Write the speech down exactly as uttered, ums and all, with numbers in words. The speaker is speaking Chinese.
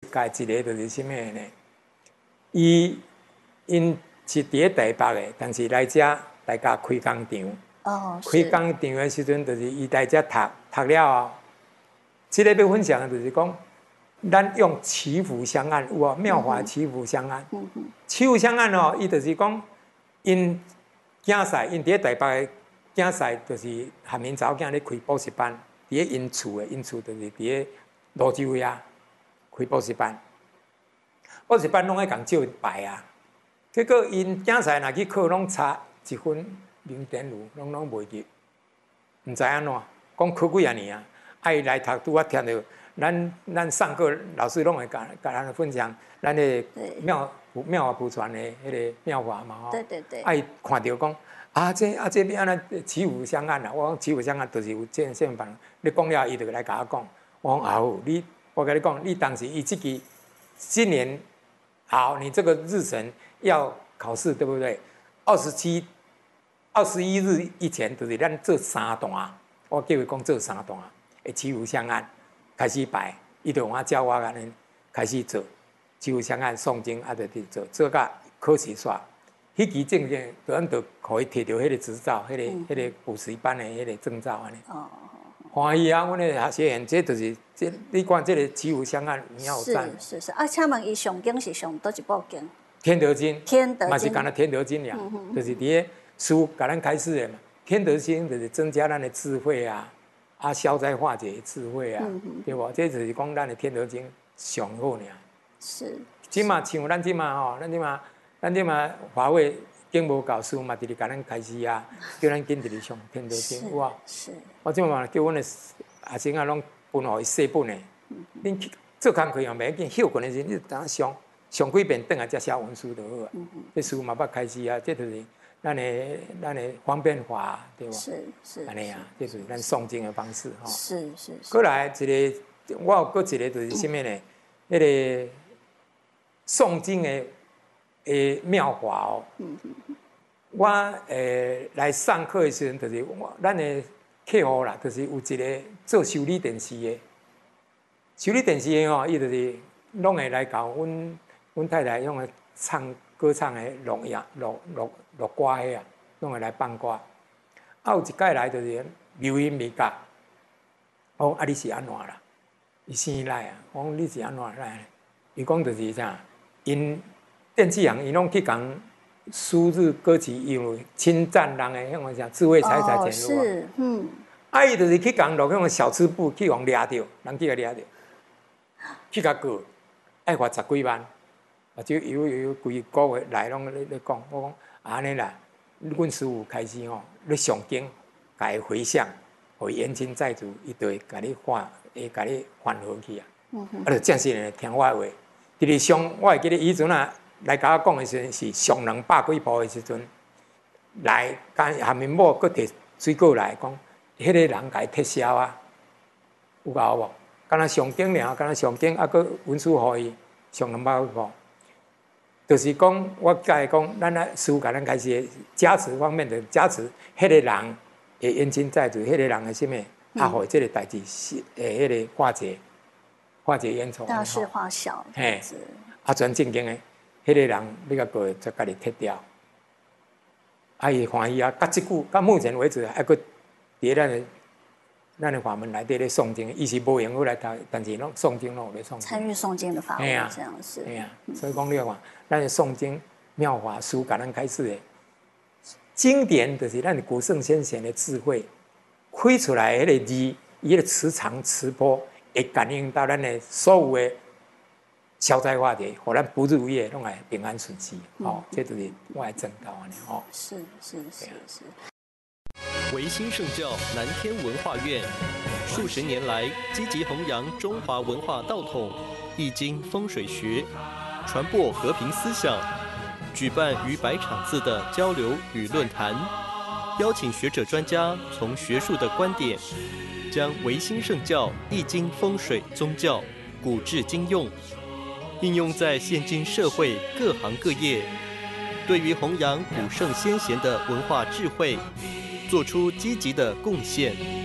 界一个就是什么呢？伊因是伫咧台北的，但是来遮大家开工厂。 哦， 开工厂的时阵，就是伊来遮读读了后，即、这个要分享的就是讲，咱用祈福相安，有啊，妙法祈福相安。嗯嗯。祈福相安哦，伊就是讲，因囝婿，因伫咧台北的囝婿，就是汉民查某囝咧开补习班，伫咧因厝的，因厝就是伫咧泸州遐开补习班。补习班拢爱共借牌啊，结果因囝婿若去考，拢差一分零点五，拢拢袂入，毋知安怎，讲考几啊年啊？啊，伊来读拄啊听到，咱咱上课老师拢会甲甲咱分享，咱的妙妙法普传的迄个妙法嘛吼。 对对对。 啊，伊看到讲啊，这啊这要安怎祈福相安啦？我讲祈福相安，就是有这这办。你讲了，伊就来甲我讲，我讲啊有，你我跟你讲，你当时伊即期今年。好，你这个日程要考试，对不对？二十七、二十一日以前，就是咱这三段，我叫伊讲这三段，会祈福相安，开始排，伊就我教我安尼开始做，祈福相安诵经，啊，就做，做到考试煞。迄期证件，咱就可以摕到迄个执照，迄、那个、迄、嗯、个补习班的迄个证照安尼。哦。欢喜啊！阮的学学员，这就是这，你看这个祈福相安妙赞。 是是是啊，请问伊上经是上倒一部经？ 天德经。 天德经。 嘛是讲了天德经呀，嗯、就是伫咧书甲咱开示的嘛。天德经就是增加咱的智慧啊，啊消灾化解的智慧啊，嗯、对不？这就是讲咱的天德经上好呢。 是。 即嘛像咱即嘛吼，咱即嘛，咱即嘛华为经无教书嘛，直直甲咱开示啊，叫咱紧直直上天德经，有啊。 是。 我即嘛叫阮的学生啊，拢分互伊细本的。恁去做工课用袂要紧，休困的时你当上上几遍，转来才写文书就好啊。嗯嗯。这书嘛捌开始啊，这就是咱的咱的方便法，对吧？ 是是。 安尼啊，这就是咱诵经的方式吼。 是是是。 过来一个，我有搁一个就是什么呢？迄、嗯、个诵经的诶妙法哦。嗯嗯。我诶来上课的时阵，就是我咱的客户啦，就是有一个做修理电视的，修理电视的吼，伊就是拢会来搞阮阮太太用来唱歌唱的录音录录录歌的啊，拢会来放歌。啊，有一届来就是留音未甲，我讲啊你是安怎啦？伊生来啊，我讲你是安怎来？伊讲就是啥，因电器行伊拢去讲。输入歌曲因为侵占人的迄种啥智慧财产权， 是，嗯， 啊，伊就是去讲落迄种小吃部去互掠着，人去甲掠着，去甲告，爱罚十几万，啊，就有有规个月来拢咧咧讲，我讲安尼啦，阮师傅开始吼，咧上经，甲伊回向，互伊冤亲债主，伊就会甲你还，会甲你还回去啊，嗯哼，啊，就正式咧听我的话，伫咧上，我会记得以前啊。来甲我讲的时阵是上两百几步的时阵，来甲下面某搁摕水果来讲，迄、那个人甲伊撤销啊，有搞无？敢若上经尔，敢若上经啊，搁文书互伊上两百几步，就是讲我甲伊讲，咱啊师父甲咱开始加持方面的加持，迄、那个人会冤亲债主，迄、那个人的什么，啊，互这个代志是诶，迄个化解化解冤仇， 大事化小， 嘿，啊，全正经的。迄个人你甲过才家己撤掉，啊伊欢喜啊！到即句到目前为止还佫伫咱的咱的法门内底咧诵经，伊是无用过来读，但是拢诵经拢有咧诵。 参与诵经的法门，这样是。 哎呀、啊，所以讲你看，咱的诵经妙法书甲咱开始的经典，就是咱古圣先贤的智慧，开出来迄个字，伊个磁场磁波会感应到咱的所有的。消灾化解，互咱不入夜，拢来平安顺遂。哦，这就是我的正道安尼哦。 是是是是。 维新圣教南天文化院数十年来积极弘扬中华文化道统、易经风水学，传播和平思想，举办逾百场次的交流与论坛，邀请学者专家从学术的观点，将维新圣教易经风水宗教古至今用。应用在现今社会各行各业，对于弘扬古圣先贤的文化智慧，做出积极的贡献。